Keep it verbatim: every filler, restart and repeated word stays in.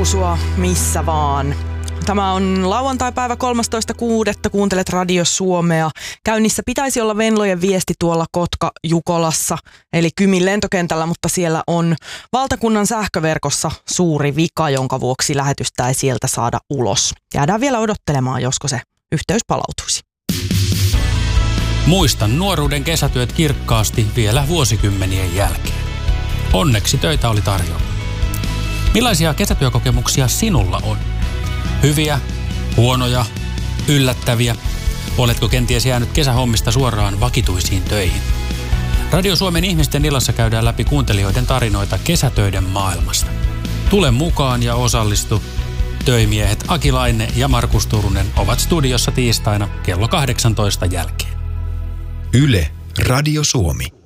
nousua missä vaan. Tämä on lauantai-päivä kolmastoista kuudetta Kuuntelet Radio Suomea. Käynnissä pitäisi olla Venlojen viesti tuolla Kotka-Jukolassa, eli Kymin lentokentällä, mutta siellä on valtakunnan sähköverkossa suuri vika, jonka vuoksi lähetystä ei sieltä saada ulos. Jäädään vielä odottelemaan, josko se yhteys palautuisi. Muistan nuoruuden kesätyöt kirkkaasti vielä vuosikymmenien jälkeen. Onneksi töitä oli tarjolla. Millaisia kesätyökokemuksia sinulla on? Hyviä, huonoja, yllättäviä? Oletko kenties jäänyt kesähommista suoraan vakituisiin töihin? Radio Suomen ihmisten illassa käydään läpi kuuntelijoiden tarinoita kesätöiden maailmasta. Tule mukaan ja osallistu. Töimiehet Aki Laine ja Markus Turunen ovat studiossa tiistaina kello kahdeksantoista jälkeen. Yle Radio Suomi.